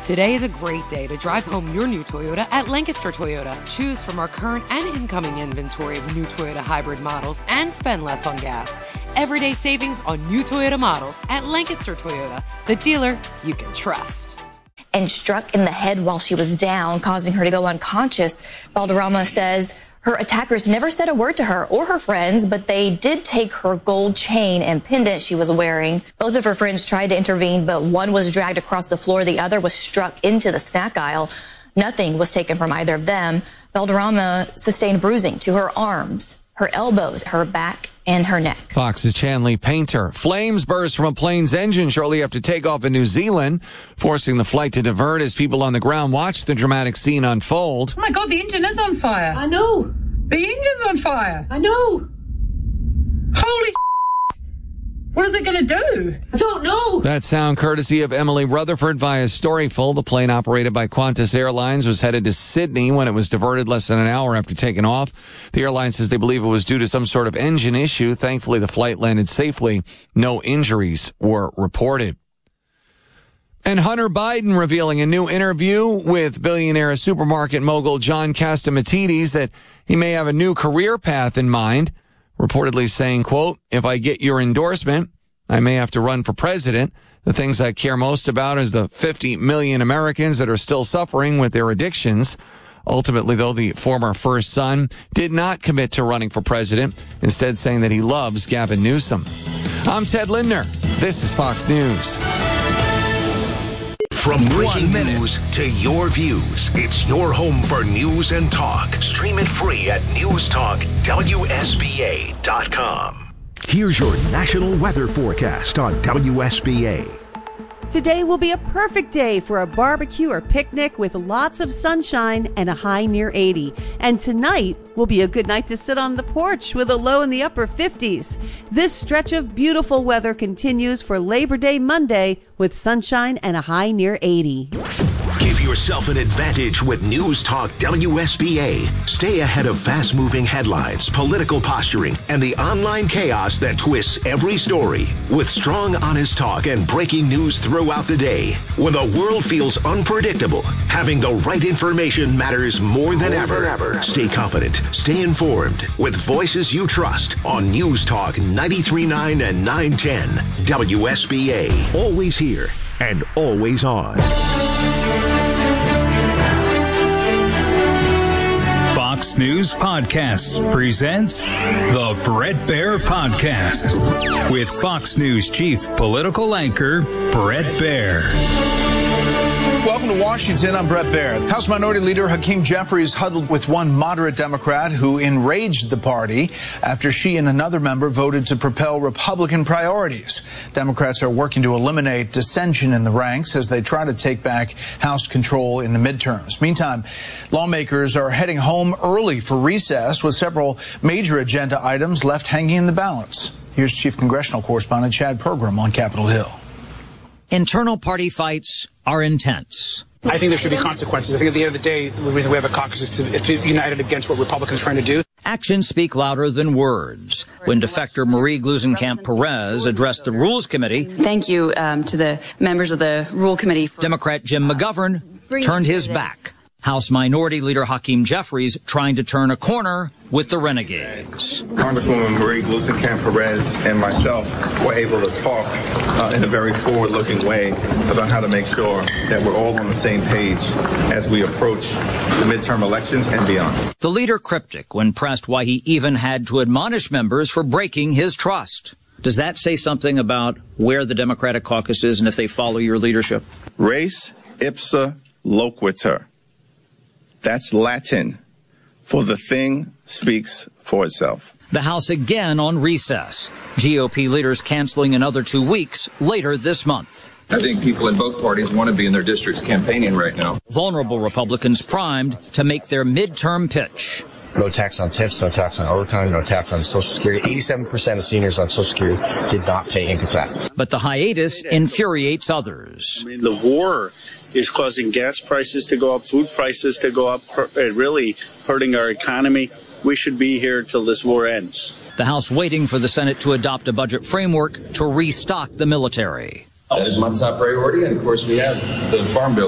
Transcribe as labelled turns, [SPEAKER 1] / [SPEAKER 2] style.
[SPEAKER 1] Today is a great day to drive home your new Toyota at Lancaster Toyota. Choose from our current and incoming inventory of new Toyota hybrid models and spend less on gas. Everyday savings on new Toyota models at Lancaster Toyota, the dealer you can trust.
[SPEAKER 2] And struck in the head while she was down, causing her to go unconscious. Valderrama says her attackers never said a word to her or her friends, but they did take her gold chain and pendant she was wearing. Both of her friends tried to intervene, but one was dragged across the floor. The other was struck into the snack aisle. Nothing was taken from either of them. Valderrama sustained bruising to her arms, her elbows, her back, and her neck.
[SPEAKER 3] Fox's Chanley Painter. Flames burst from a plane's engine shortly after takeoff in New Zealand, forcing the flight to divert as people on the ground watched the dramatic scene unfold.
[SPEAKER 4] Oh my God, the engine is on fire.
[SPEAKER 5] I know.
[SPEAKER 4] The engine's on fire.
[SPEAKER 5] I know.
[SPEAKER 4] Holy what is it going to do?
[SPEAKER 5] I don't know.
[SPEAKER 3] That sound courtesy of Emily Rutherford via Storyful. The plane operated by Qantas Airlines was headed to Sydney when it was diverted less than an hour after taking off. The airline says they believe it was due to some sort of engine issue. Thankfully, the flight landed safely. No injuries were reported. And Hunter Biden revealing a new interview with billionaire supermarket mogul John Catsimatidis that he may have a new career path in mind. Reportedly saying, quote, "If I get your endorsement, I may have to run for president. The things I care most about is the 50 million Americans that are still suffering with their addictions." Ultimately, though, the former first son did not commit to running for president, instead saying that he loves Gavin Newsom. I'm Ted Lindner. This is Fox News.
[SPEAKER 6] From breaking news to your views, it's your home for news and talk. Stream it free at newstalkwsba.com. Here's your national weather forecast on WSBA.
[SPEAKER 7] Today will be a perfect day for a barbecue or picnic with lots of sunshine and a high near 80. And tonight will be a good night to sit on the porch with a low in the upper 50s. This stretch of beautiful weather continues for Labor Day Monday with sunshine and a high near 80.
[SPEAKER 6] Give yourself an advantage with News Talk WSBA. Stay ahead of fast-moving headlines, political posturing, and the online chaos that twists every story. With strong, honest talk and breaking news throughout the day. When the world feels unpredictable, having the right information matters more than ever. Stay confident, stay informed, with voices you trust on News Talk 93.9 and 910 WSBA. Always here and always on.
[SPEAKER 8] Fox News Podcasts presents the Bret Baier Podcast with Fox News Chief Political Anchor Bret Baier.
[SPEAKER 9] Welcome to Washington. I'm Bret Baier. House Minority Leader Hakeem Jeffries huddled with one moderate Democrat who enraged the party after she and another member voted to propel Republican priorities. Democrats are working to eliminate dissension in the ranks as they try to take back House control in the midterms. Meantime, lawmakers are heading home early for recess with several major agenda items left hanging in the balance. Here's Chief Congressional Correspondent Chad Pergram on Capitol Hill.
[SPEAKER 10] Internal party fights are intense.
[SPEAKER 11] I think there should be consequences. I think at the end of the day, the reason we have a caucus is to be united against what Republicans are trying to do.
[SPEAKER 10] Actions speak louder than words. When defector Marie Gluesenkamp Perez addressed the Rules Committee,
[SPEAKER 12] thank you to the members of the Rule Committee.
[SPEAKER 10] Democrat Jim McGovern turned his back. House Minority Leader Hakeem Jeffries trying to turn a corner with the renegades.
[SPEAKER 13] Congresswoman Marie Gluesenkamp Perez and myself were able to talk in a very forward-looking way about how to make sure that we're all on the same page as we approach the midterm elections and beyond.
[SPEAKER 10] The leader cryptic when pressed why he even had to admonish members for breaking his trust. Does that say something about where the Democratic caucus is and if they follow your leadership?
[SPEAKER 13] Res ipsa loquitur. That's Latin for the thing speaks for itself.
[SPEAKER 10] The House again on recess. GOP leaders canceling another 2 weeks later this month.
[SPEAKER 14] I think people in both parties want to be in their districts campaigning right now.
[SPEAKER 10] Vulnerable Republicans primed to make their midterm pitch.
[SPEAKER 15] No tax on tips, no tax on overtime, no tax on Social Security. 87% of seniors on Social Security did not pay income tax.
[SPEAKER 10] But the hiatus infuriates others.
[SPEAKER 16] I mean, the war is causing gas prices to go up, food prices to go up, really hurting our economy. We should be here till this war ends.
[SPEAKER 10] The House waiting for the Senate to adopt a budget framework to restock the military.
[SPEAKER 14] That is my top priority, and of course we have the Farm Bill.